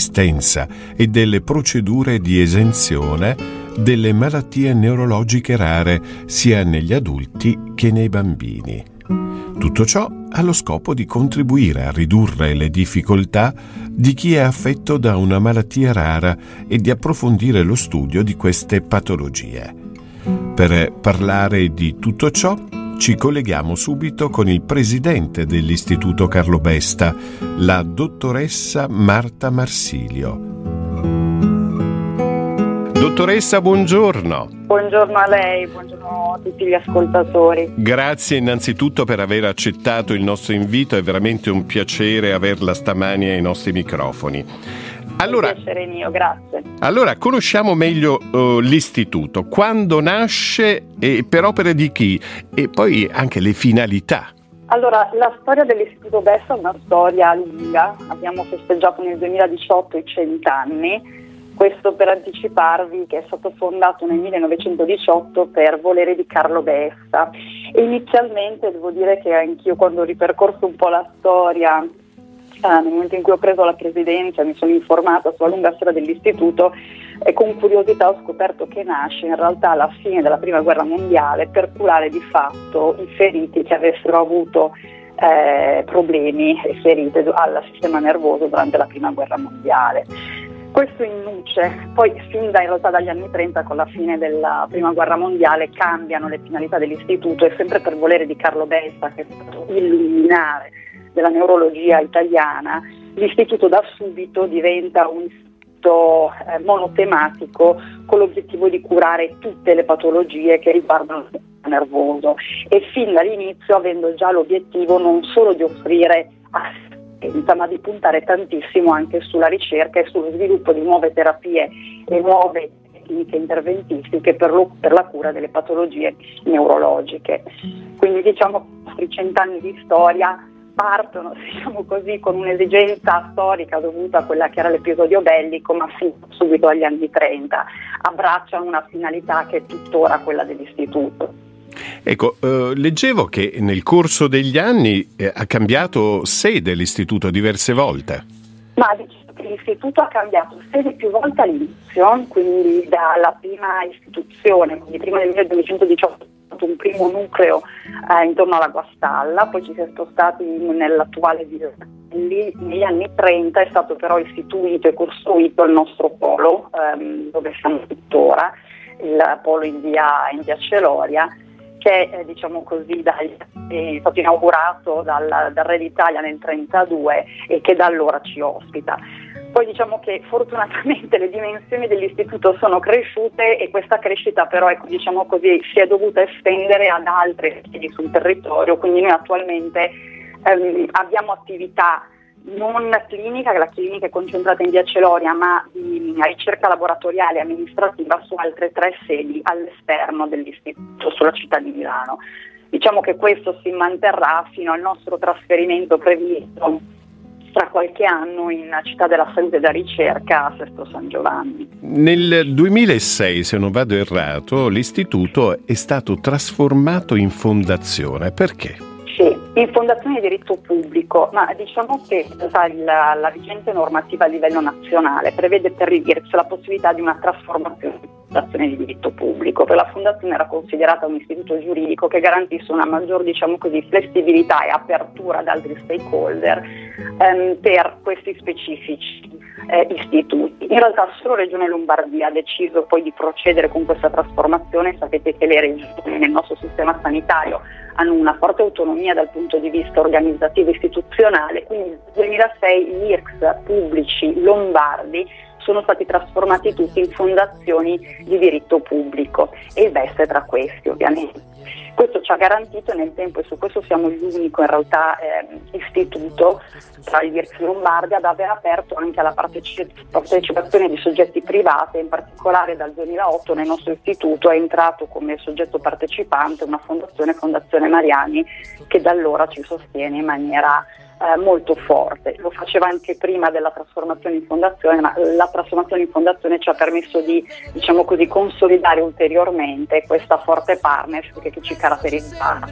dell'assistenza e delle procedure di esenzione delle malattie neurologiche rare sia negli adulti che nei bambini. Tutto ciò ha lo scopo di contribuire a ridurre le difficoltà di chi è affetto da una malattia rara e di approfondire lo studio di queste patologie. Per parlare di tutto ciò ci colleghiamo subito con il presidente dell'Istituto Carlo Besta, la dottoressa Marta Marsilio. Dottoressa, buongiorno. Buongiorno a lei, buongiorno a tutti gli ascoltatori. Grazie innanzitutto per aver accettato il nostro invito, è veramente un piacere averla stamani ai nostri microfoni. Allora, un piacere mio, grazie. Allora, conosciamo meglio l'istituto, quando nasce e per opera di chi, e poi anche le finalità. Allora, la storia dell'Istituto Besta è una storia lunga, abbiamo festeggiato nel 2018 i 100 anni, questo per anticiparvi che è stato fondato nel 1918 per volere di Carlo Besta. E inizialmente devo dire che anch'io, quando ho ripercorso un po' la storia, nel momento in cui ho preso la presidenza, mi sono informata sulla lunga storia dell'istituto e con curiosità ho scoperto che nasce in realtà alla fine della Prima Guerra Mondiale per curare di fatto i feriti che avessero avuto problemi e ferite al sistema nervoso durante la Prima Guerra Mondiale. Questo in nuce, poi fin dagli anni 30, con la fine della Prima Guerra Mondiale, cambiano le finalità dell'istituto e sempre per volere di Carlo Besta, che è stato il luminare della neurologia italiana, l'istituto da subito diventa un istituto monotematico con l'obiettivo di curare tutte le patologie che riguardano il sistema nervoso e fin dall'inizio avendo già l'obiettivo non solo di offrire assistenza ma di puntare tantissimo anche sulla ricerca e sullo sviluppo di nuove terapie e nuove tecniche interventistiche per la cura delle patologie neurologiche. Quindi diciamo che i nostri 100 anni di storia partono, diciamo così, con un'esigenza storica dovuta a quella che era l'episodio bellico, ma subito agli anni 30 abbracciano una finalità che è tuttora quella dell'istituto. Ecco, leggevo che nel corso degli anni ha cambiato sede l'istituto diverse volte. Ma diciamo che l'istituto ha cambiato sede più volte all'inizio, quindi dalla prima istituzione, quindi prima del 1918 un primo nucleo intorno alla Guastalla, poi ci si è spostati nell'attuale villa. Negli anni 30 è stato però istituito e costruito il nostro polo, dove siamo tuttora, il polo in via Celoria, che diciamo così è stato inaugurato dal Re d'Italia nel 1932 e che da allora ci ospita. Poi diciamo che fortunatamente le dimensioni dell'istituto sono cresciute e questa crescita però diciamo così, si è dovuta estendere ad altre sedi sul territorio, quindi noi attualmente abbiamo attività non clinica, che la clinica è concentrata in via Celoria, ma di ricerca laboratoriale e amministrativa su altre 3 sedi all'esterno dell'istituto, sulla città di Milano. Diciamo che questo si manterrà fino al nostro trasferimento previsto tra qualche anno in Città della Salute e della Ricerca a Sesto San Giovanni. Nel 2006, se non vado errato, l'istituto è stato trasformato in fondazione. Perché? Sì, in fondazione di diritto pubblico, ma diciamo che la vigente normativa a livello nazionale prevede per l'IRCS la possibilità di una trasformazione in fondazione di diritto pubblico. Per la fondazione era considerata un istituto giuridico che garantisse una maggior, diciamo così, flessibilità e apertura ad altri stakeholder per questi specifici istituti. In realtà solo Regione Lombardia ha deciso poi di procedere con questa trasformazione. Sapete che le regioni nel nostro sistema sanitario hanno una forte autonomia dal punto di vista organizzativo e istituzionale, quindi nel 2006 gli IRCS pubblici lombardi sono stati trasformati tutti in fondazioni di diritto pubblico e il Besta è tra questi ovviamente. Questo ci ha garantito nel tempo, e su questo siamo l'unico in realtà istituto tra gli IRCS lombardi ad aver aperto anche alla partecipazione di soggetti privati, in particolare dal 2008 nel nostro istituto è entrato come soggetto partecipante una Fondazione Mariani, che da allora ci sostiene in maniera molto forte. Lo faceva anche prima della trasformazione in fondazione, ma la trasformazione in fondazione ci ha permesso di, diciamo così, consolidare ulteriormente questa forte partnership che ci caratterizza